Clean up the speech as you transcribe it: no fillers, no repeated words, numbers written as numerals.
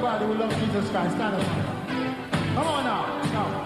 Everybody will love Jesus Christ. Stand up. Come on now.